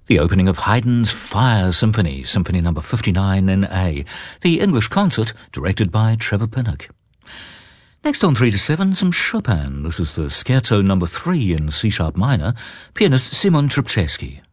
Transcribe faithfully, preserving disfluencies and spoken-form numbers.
The opening of Haydn's Fire Symphony, Symphony number fifty-nine in A. The English concert, directed by Trevor Pinnock. Next on three to seven, some Chopin. This is the Scherzo number three in C-sharp minor, pianist Simon Trpczewski.